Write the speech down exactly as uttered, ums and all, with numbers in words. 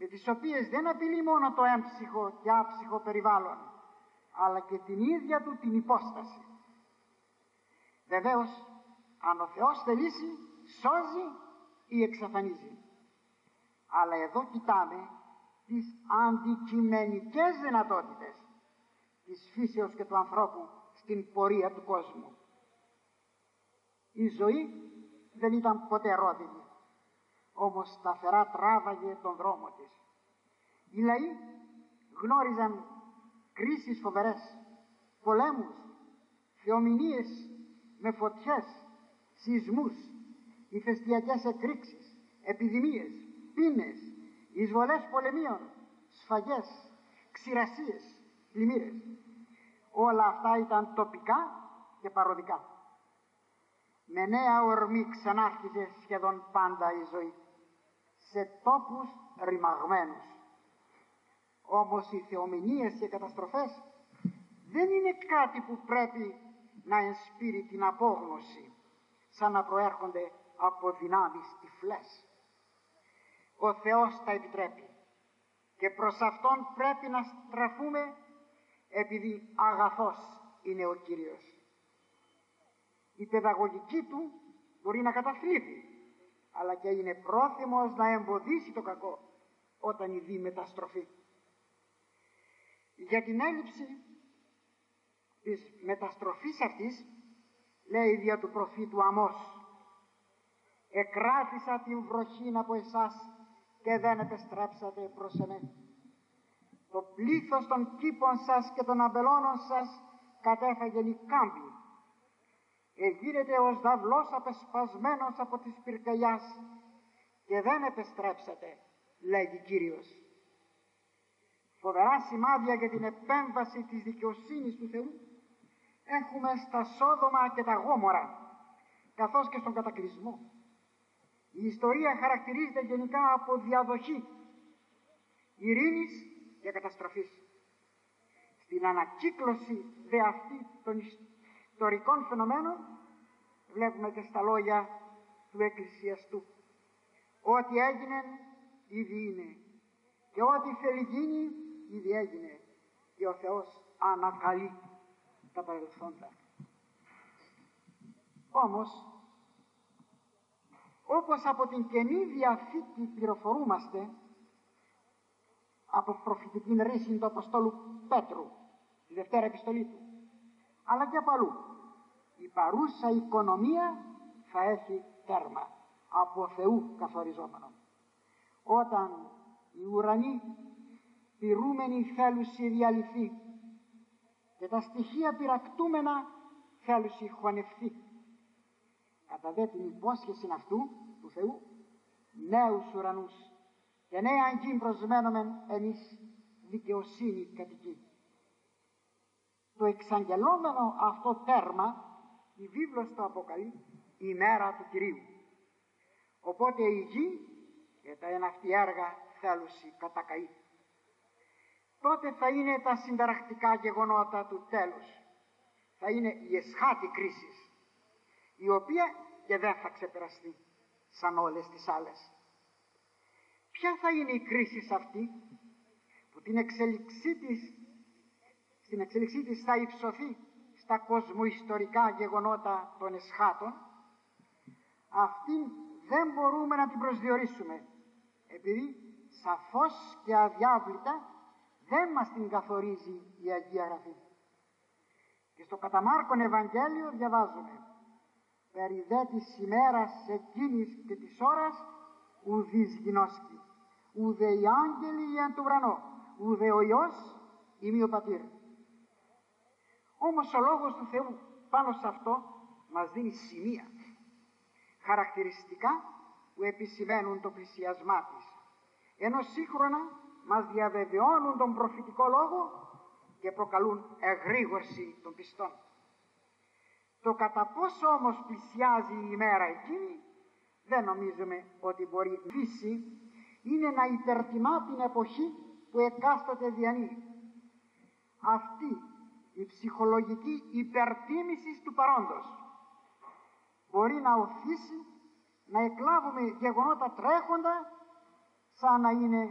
με τις οποίες δεν απειλεί μόνο το έμψυχο και άψυχο περιβάλλον, αλλά και την ίδια του την υπόσταση. Βεβαίως, αν ο Θεός θελήσει, σώζει ή εξαφανίζει. Αλλά εδώ κοιτάμε τις αντικειμενικές δυνατότητες της φύσεως και του ανθρώπου στην πορεία του κόσμου. Η ζωή δεν ήταν ποτέ ρόδινη, όμως σταθερά τράβαγε τον δρόμο της. Οι λαοί γνώριζαν κρίσεις φοβερές, πολέμους, θεομηνίες με φωτιές, σεισμούς, ηφαιστειακές εκρήξεις, επιδημίες, πείνες, εισβολές πολεμίων, σφαγές, ξηρασίες, πλημμύρες. Όλα αυτά ήταν τοπικά και παροδικά. Με νέα ορμή ξανάρχιζε σχεδόν πάντα η ζωή, σε τόπους ρημαγμένους. Όμως οι θεομηνίες και καταστροφές δεν είναι κάτι που πρέπει να ενспείρει την απόγνωση, σαν να προέρχονται από δυνάμεις τυφλές. Ο Θεός τα επιτρέπει και προς Αυτόν πρέπει να στραφούμε, επειδή αγαθός είναι ο Κύριος. Η παιδαγωγική Του μπορεί να καταθλίβει, αλλά και είναι πρόθυμος να εμποδίσει το κακό όταν ειδεί μεταστροφή. Για την έλλειψη της μεταστροφής αυτής λέει δια του προφήτου Αμώς: «Εκράτησα την βροχήν από εσάς και δεν επεστρέψατε προς εμέ. Το πλήθος των κήπων σας και των αμπελώνων σας κατέφαγεν η κάμπη. Εγείρετε ως δαυλός απεσπασμένος από της πυρκαγιάς και δεν επεστρέψατε», λέγει Κύριος. Φοβερά σημάδια για την επέμβαση της δικαιοσύνης του Θεού έχουμε στα Σόδομα και τα Γόμορα, καθώς και στον κατακλυσμό. Η ιστορία χαρακτηρίζεται γενικά από διαδοχή ειρήνης και καταστροφής. Στην ανακύκλωση δε αυτή των ιστορικών φαινομένων βλέπουμε και στα λόγια του εκκλησιαστού: «Ό,τι έγινε ήδη είναι και ό,τι θέλει γίνει ήδη έγινε και ο Θεός ανακαλεί τα παρελθόντα». Όμως, όπως από την Καινή Διαθήκη πληροφορούμαστε, από προφητικήν ρίση του Αποστόλου Πέτρου, τη Δευτέρα επιστολή του, αλλά και από αλλού, η παρούσα οικονομία θα έχει τέρμα, από Θεού καθοριζόμενο. Όταν οι ουρανοί πυρούμενοι θέλουσι διαλυθεί και τα στοιχεία πυρακτούμενα θέλουσι χωνευθεί, κατά δε την υπόσχεση αυτού του Θεού, νέους ουρανούς και νέα γη προσμένομεν εμείς δικαιοσύνη κατοικεί. Το εξαγγελόμενο αυτό τέρμα η βίβλος το αποκαλεί η μέρα του Κυρίου. Οπότε η γη και τα εναυτή έργα θέλουσι κατακαεί. Τότε θα είναι τα συνταρακτικά γεγονότα του τέλους. Θα είναι η εσχάτη κρίση, η οποία και δεν θα ξεπεραστεί σαν όλες τις άλλες. Ποια θα είναι η κρίση αυτή που την εξέλιξή της, στην εξέλιξή της θα υψωθεί στα κοσμοϊστορικά γεγονότα των εσχάτων? Αυτή δεν μπορούμε να την προσδιορίσουμε, επειδή σαφώς και αδιάβλητα δεν μας την καθορίζει η Αγία Γραφή. Και στο κατά Μάρκον Ευαγγέλιο διαβάζουμε: «Περί δε της ημέρας εκείνης και της ώρας ουδείς γινώσκει, ουδε οι άγγελοι εν του ουρανό, ουδε ο Υιός ημί ο Πατήρ». Όμως ο Λόγος του Θεού πάνω σε αυτό μας δίνει σημεία, χαρακτηριστικά που επισημαίνουν το πλησιασμά της, ενώ σύγχρονα μας διαβεβαιώνουν τον προφητικό λόγο και προκαλούν εγρήγορση των πιστών. Το κατά πόσο όμως πλησιάζει η ημέρα εκείνη δεν νομίζουμε ότι μπορεί η φύση είναι να υπερτιμά την εποχή που εκάστοτε διανύει. Αυτή η ψυχολογική υπερτίμηση του παρόντος μπορεί να οθήσει να εκλάβουμε γεγονότα τρέχοντα σαν να είναι